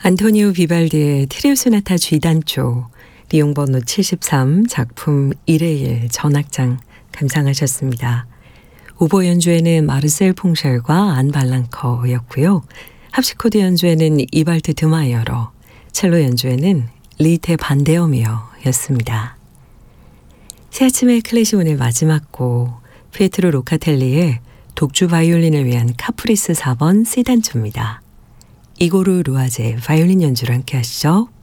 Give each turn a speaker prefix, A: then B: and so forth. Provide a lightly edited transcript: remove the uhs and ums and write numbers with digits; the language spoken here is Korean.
A: 안토니오 비발디의 트리오 소나타 G단조 비용 번호 73 작품 1의 1 전악장 감상하셨습니다. 오보 연주에는 마르셀 퐁셜과 안 발랑커였고요. 합시코드 연주에는 이발트 드마이어러, 첼로 연주에는 리테 반데어미어였습니다. 새 아침의 클래식 오늘 마지막 곡 피에트로 로카텔리의 독주 바이올린을 위한 카프리스 4번 C단조입니다. 이고르 루아제 바이올린 연주를 함께 하시죠.